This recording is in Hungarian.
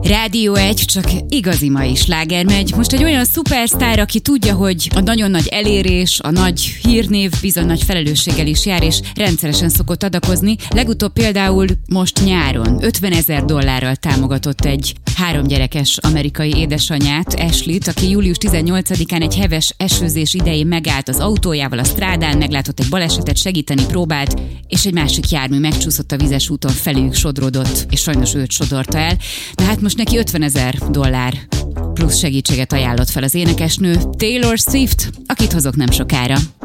Rádió 1, csak igazi mai sláger megy. Most egy olyan szupersztár, aki tudja, hogy a nagyon nagy elérés, a nagy hírnév bizony nagy felelősséggel is jár, és rendszeresen szokott adakozni. Legutóbb például most nyáron $50,000 támogatott egy 3 gyerekes amerikai édesanyját, Ashley-t, aki július 18-án egy heves esőzés idején megállt az autójával a strádán, meglátott egy balesetet, segíteni próbált, és egy másik jármű megcsúszott a vizes úton, feléjük sodródott, és sajnos őt sodorta el. De hát most neki $50,000 plusz segítséget ajánlott fel az énekesnő, Taylor Swift, akit hozok nem sokára.